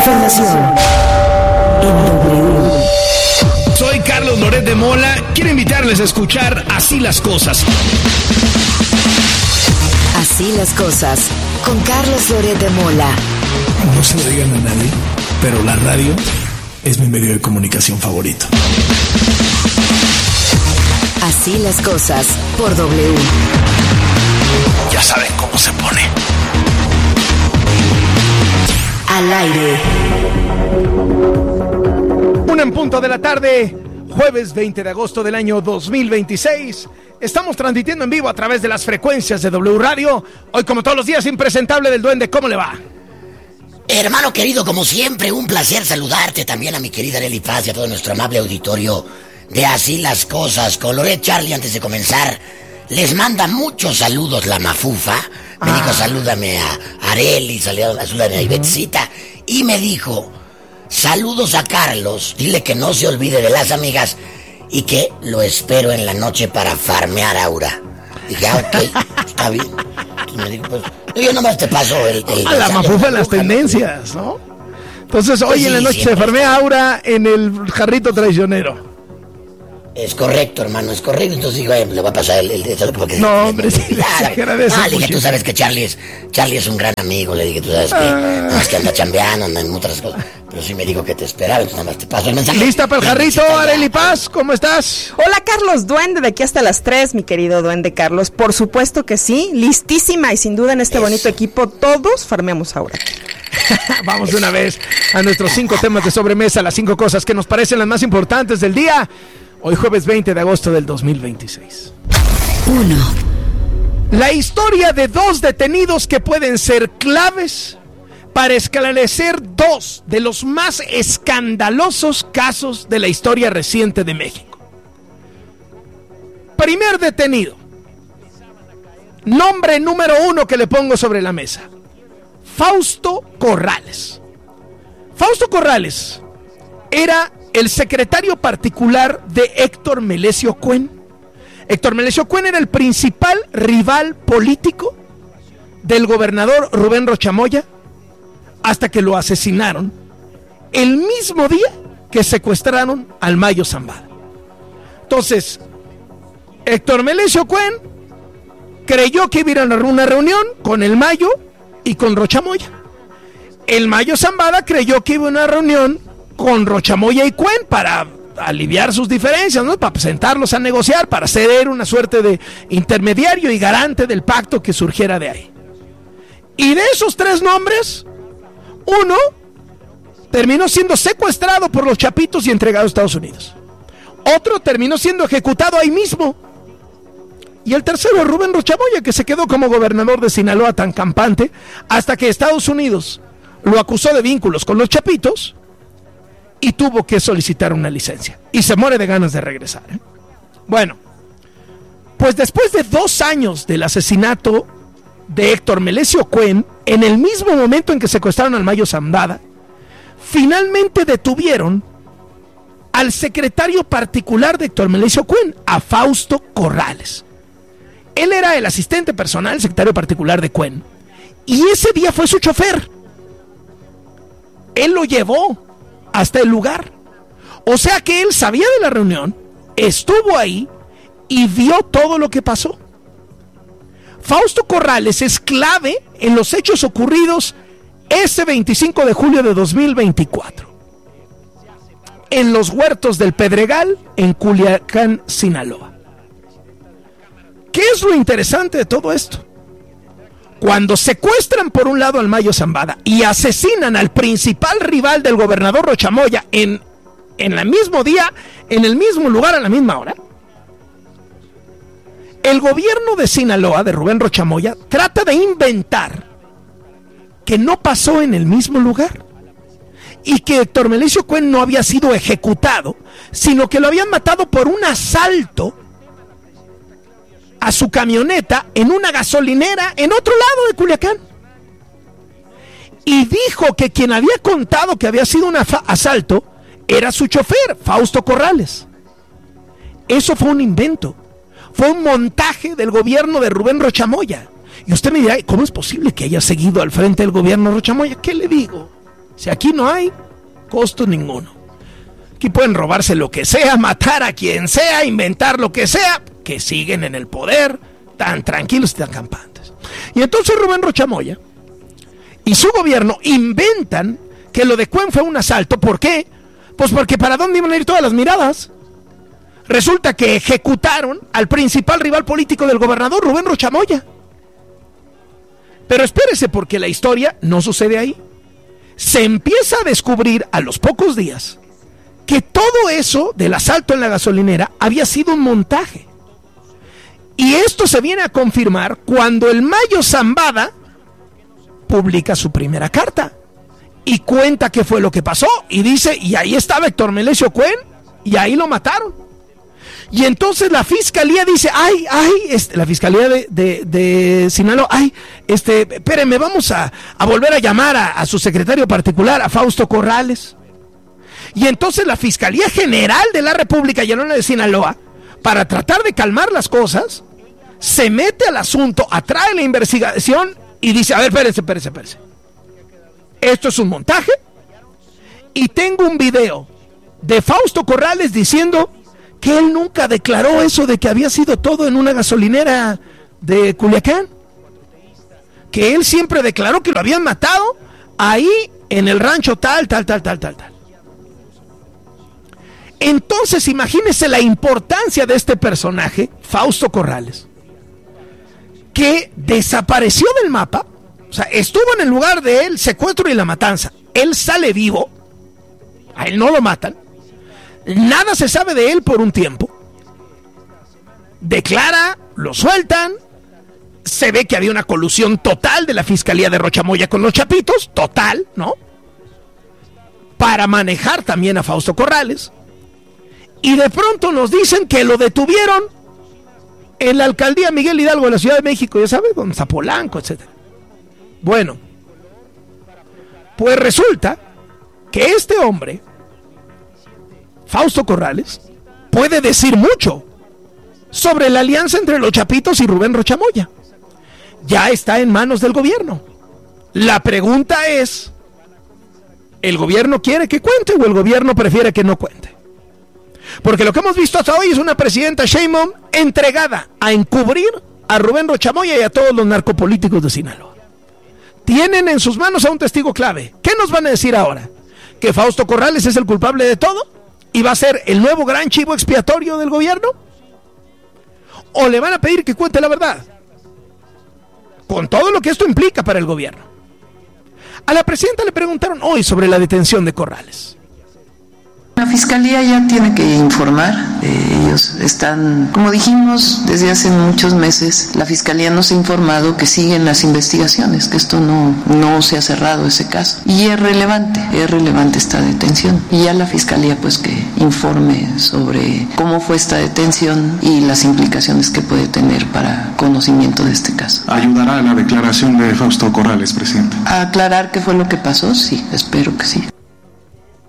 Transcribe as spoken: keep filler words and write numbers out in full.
información en W. Soy Carlos Loret de Mola. Quiero invitarles a escuchar Así las Cosas. Así las Cosas, con Carlos Loret de Mola. No se lo digan a nadie, pero la radio es mi medio de comunicación favorito. Así las Cosas, por W. Ya saben cómo se pone. Al aire. Una en punto de la tarde, jueves veinte de agosto del año dos mil veintiséis. Estamos transmitiendo en vivo a través de las frecuencias de W Radio. Hoy, como todos los días, impresentable del Duende. ¿Cómo le va? Hermano querido, como siempre, un placer saludarte. También a mi querida Arely Paz y a todo nuestro amable auditorio de Así las Cosas. Con Loret Charlie, antes de comenzar, les manda muchos saludos la Mafufa. Me ah. dijo, salúdame a Arely, salúdame a Ivetcita. Y me dijo, saludos a Carlos, dile que no se olvide de las amigas y que lo espero en la noche para farmear Aura. Dije, ah, ok, está bien. Y me dijo, pues, yo nomás te paso el... el a la Mafufa en las tendencias, ¿no? Entonces, hoy pues en sí, la noche se farmea Aura en el jarrito traicionero. Es correcto, hermano, es correcto. Entonces digo, eh, le va a pasar el... el, el porque no, hombre, sí, le agradezco. Ah, le dije, tú sabes que Charlie es, Charlie es un gran amigo. Le dije, tú sabes que ah. no es que anda chambeando, anda en otras cosas. Pero sí me dijo que te esperaba, entonces nada más te paso el mensaje. ¿Lista para el jarrito, Arely Paz? ¿Cómo estás? Hola, Carlos Duende, de aquí hasta las tres, mi querido Duende Carlos. Por supuesto que sí, listísima y sin duda en este Eso. bonito equipo todos farmeamos ahora. Vamos de una vez a nuestros cinco temas de sobremesa, las cinco cosas que nos parecen las más importantes del día. Hoy jueves veinte de agosto del dos mil veintiséis. uno. La historia de dos detenidos que pueden ser claves para esclarecer dos de los más escandalosos casos de la historia reciente de México. Primer detenido. Nombre número uno que le pongo sobre la mesa. Fausto Corrales. Fausto Corrales era el secretario particular de Héctor Melesio Cuen. Héctor Melesio Cuen era el principal rival político del gobernador Rubén Rocha Moya hasta que lo asesinaron el mismo día que secuestraron al Mayo Zambada. Entonces, Héctor Melesio Cuen creyó que iba a ir a una reunión con el Mayo y con Rocha Moya. El Mayo Zambada creyó que iba a una reunión con Rocha Moya y Cuen para aliviar sus diferencias, ¿no? Para sentarlos a negociar, para ser una suerte de intermediario y garante del pacto que surgiera de ahí. Y de esos tres nombres, uno terminó siendo secuestrado por los chapitos y entregado a Estados Unidos. Otro terminó siendo ejecutado ahí mismo. Y el tercero es Rubén Rocha Moya, que se quedó como gobernador de Sinaloa tan campante hasta que Estados Unidos lo acusó de vínculos con los chapitos y tuvo que solicitar una licencia. Y se muere de ganas de regresar, ¿eh? Bueno, pues después de dos años del asesinato de Héctor Melesio Cuen, en el mismo momento en que secuestraron al Mayo Zambada, finalmente detuvieron al secretario particular de Héctor Melesio Cuen, a Fausto Corrales. Él era el asistente personal, el secretario particular de Cuen, y ese día fue su chofer. Él lo llevó hasta el lugar. O sea que él sabía de la reunión, estuvo ahí y vio todo lo que pasó. Fausto Corrales es clave en los hechos ocurridos ese veinticinco de julio de dos mil veinticuatro en los huertos del Pedregal, en Culiacán, Sinaloa. ¿Qué es lo interesante de todo esto? Cuando secuestran por un lado al Mayo Zambada y asesinan al principal rival del gobernador Rocha Moya en, en el mismo día, en el mismo lugar, a la misma hora, el gobierno de Sinaloa, de Rubén Rocha Moya, trata de inventar que no pasó en el mismo lugar y que Héctor Melesio Cuen no había sido ejecutado, sino que lo habían matado por un asalto a su camioneta en una gasolinera en otro lado de Culiacán. Y dijo que quien había contado que había sido un asalto era su chofer, Fausto Corrales. Eso fue un invento. Fue un montaje del gobierno de Rubén Rocha Moya. Y usted me dirá, ¿cómo es posible que haya seguido al frente del gobierno Rocha Moya? ¿Qué le digo? Si aquí no hay costo ninguno. Aquí pueden robarse lo que sea, matar a quien sea, inventar lo que sea, que siguen en el poder, tan tranquilos y tan campantes. Y entonces Rubén Rocha Moya y su gobierno inventan que lo de Cuen fue un asalto. ¿Por qué? Pues porque ¿para dónde iban a ir todas las miradas? Resulta que ejecutaron al principal rival político del gobernador, Rubén Rocha Moya. Pero espérese, porque la historia no sucede ahí. Se empieza a descubrir a los pocos días que todo eso del asalto en la gasolinera había sido un montaje. Y esto se viene a confirmar cuando el Mayo Zambada publica su primera carta y cuenta qué fue lo que pasó, y dice, y ahí estaba Héctor Melesio Cuen, y ahí lo mataron. Y entonces la fiscalía dice, ay, ay, este, la fiscalía de, de, de Sinaloa, ay, este, espérenme, vamos a, a volver a llamar a, a su secretario particular, a Fausto Corrales. Y entonces la Fiscalía General de la República Llanona de Sinaloa, para tratar de calmar las cosas, se mete al asunto, atrae la investigación y dice, a ver, espérense, espérense, espérense. Esto es un montaje, y tengo un video de Fausto Corrales diciendo que él nunca declaró eso de que había sido todo en una gasolinera de Culiacán, que él siempre declaró que lo habían matado ahí en el rancho tal, tal, tal, tal, tal, tal. Entonces imagínese la importancia de este personaje, Fausto Corrales, que desapareció del mapa. O sea, estuvo en el lugar del secuestro y la matanza. Él sale vivo, a él no lo matan, nada se sabe de él por un tiempo, declara, lo sueltan, se ve que había una colusión total de la Fiscalía de Rocha Moya con los Chapitos, total, ¿no? Para manejar también a Fausto Corrales, y de pronto nos dicen que lo detuvieron en la alcaldía Miguel Hidalgo de la Ciudad de México, ya sabes, con Zapolanco, etcétera. Bueno, pues resulta que este hombre, Fausto Corrales, puede decir mucho sobre la alianza entre los Chapitos y Rubén Rocha Moya. Ya está en manos del gobierno. La pregunta es, ¿el gobierno quiere que cuente o el gobierno prefiere que no cuente? Porque lo que hemos visto hasta hoy es una presidenta Sheinbaum entregada a encubrir a Rubén Rocha Moya y a todos los narcopolíticos de Sinaloa. Tienen en sus manos a un testigo clave. ¿Qué nos van a decir ahora? ¿Que Fausto Corrales es el culpable de todo y va a ser el nuevo gran chivo expiatorio del gobierno? ¿O le van a pedir que cuente la verdad? Con todo lo que esto implica para el gobierno. A la presidenta le preguntaron hoy sobre la detención de Corrales. La Fiscalía ya tiene que informar, eh, ellos están, como dijimos desde hace muchos meses, la Fiscalía nos ha informado que siguen las investigaciones, que esto no, no se ha cerrado ese caso, y es relevante, es relevante esta detención, y ya la Fiscalía pues que informe sobre cómo fue esta detención y las implicaciones que puede tener para conocimiento de este caso. ¿Ayudará a la declaración de Fausto Corrales, presidente? ¿A aclarar qué fue lo que pasó? Sí, espero que sí.